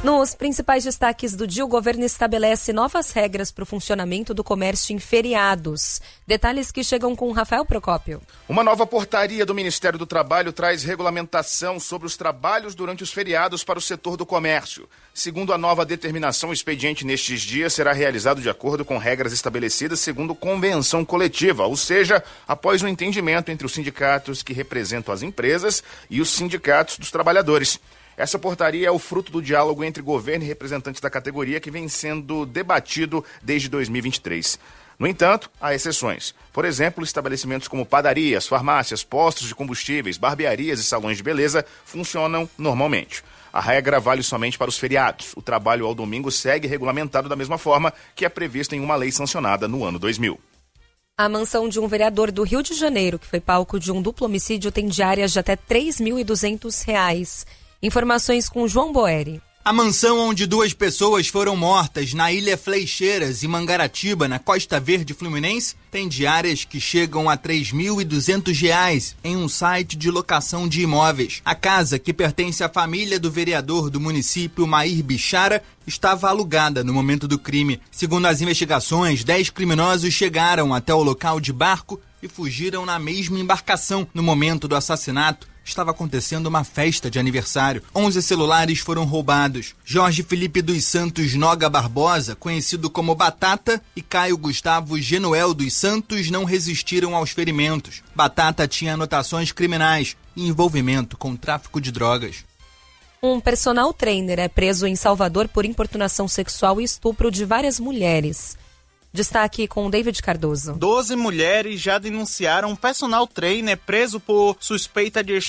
Nos principais destaques do dia, o governo estabelece novas regras para o funcionamento do comércio em feriados. Detalhes que chegam com Rafael Procópio. Uma nova portaria do Ministério do Trabalho traz regulamentação sobre os trabalhos durante os feriados para o setor do comércio. Segundo a nova determinação, o expediente nestes dias será realizado de acordo com regras estabelecidas segundo convenção coletiva, ou seja, após um entendimento entre os sindicatos que representam as empresas e os sindicatos dos trabalhadores. Essa portaria é o fruto do diálogo entre governo e representantes da categoria que vem sendo debatido desde 2023. No entanto, há exceções. Por exemplo, estabelecimentos como padarias, farmácias, postos de combustíveis, barbearias e salões de beleza funcionam normalmente. A regra vale somente para os feriados. O trabalho ao domingo segue regulamentado da mesma forma que é previsto em uma lei sancionada no ano 2000. A mansão de um vereador do Rio de Janeiro, que foi palco de um duplo homicídio, tem diárias de até R$ 3.200. Informações com João Boeri. A mansão onde 2 pessoas foram mortas na Ilha Fleixeiras, em Mangaratiba, na Costa Verde Fluminense, tem diárias que chegam a R$ 3.200 em um site de locação de imóveis. A casa, que pertence à família do vereador do município, Mair Bichara, estava alugada no momento do crime. Segundo as investigações, 10 criminosos chegaram até o local de barco e fugiram na mesma embarcação. No momento do assassinato, estava acontecendo uma festa de aniversário. 11 celulares foram roubados. Jorge Felipe dos Santos Noga Barbosa, conhecido como Batata, e Caio Gustavo Genuel dos Santos não resistiram aos ferimentos. Batata tinha anotações criminais e envolvimento com tráfico de drogas. Um personal trainer é preso em Salvador por importunação sexual e estupro de várias mulheres. Destaque com David Cardoso. 12 mulheres já denunciaram um personal trainer preso por suspeita de